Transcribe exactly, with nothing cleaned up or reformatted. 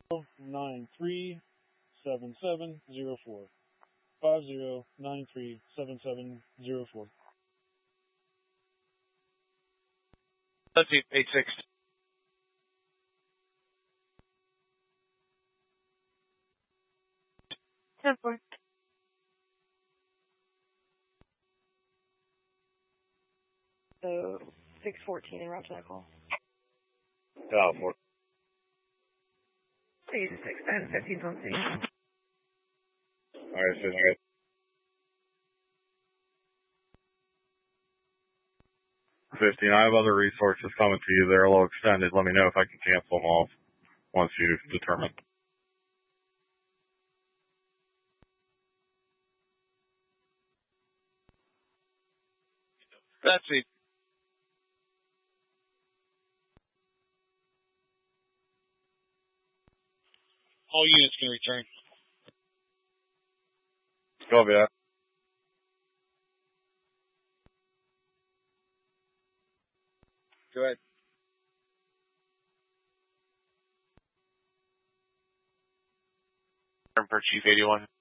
nine three seven seven zero four. Five zero nine three seven seven zero four. Let's see, eight six. ten four. So six fourteen and route to that call. Oh, four. Eight six and fifteen on station. All right, so good. fifteen, I have other resources coming to you. They're a little extended. Let me know if I can cancel them off once you've determined. That's it. All units can return. Copy that. Go ahead. For Chief eighty-one.